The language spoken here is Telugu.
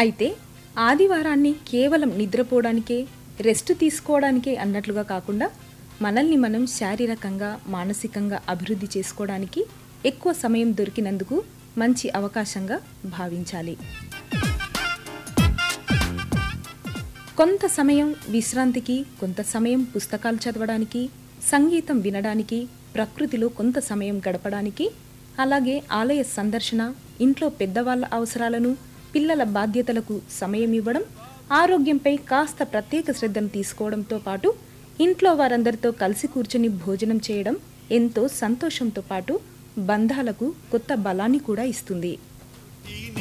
అయితే ఆదివారాన్ని కేవలం నిద్రపోవడానికే, రెస్ట్ తీసుకోవడానికే అన్నట్లుగా కాకుండా మనల్ని మనం శారీరకంగా, మానసికంగా అభివృద్ధి చేసుకోవడానికి ఎక్కువ సమయం దొరికినందుకు మంచి అవకాశంగా భావించాలి. కొంత సమయం విశ్రాంతికి, కొంత సమయం పుస్తకాలు చదవడానికి, సంగీతం వినడానికి, ప్రకృతిలో కొంత సమయం గడపడానికి, అలాగే ఆలయ సందర్శన, ఇంట్లో పెద్దవాళ్ల అవసరాలను, పిల్లల బాధ్యతలకు సమయం ఇవ్వడం, ఆరోగ్యంపై కాస్త ప్రత్యేక శ్రద్ధను తీసుకోవడంతో పాటు ఇంట్లో వారందరితో కలిసి కూర్చుని భోజనం చేయడం ఎంతో సంతోషంతో పాటు బంధాలకు కొత్త బలాన్ని కూడా ఇస్తుంది.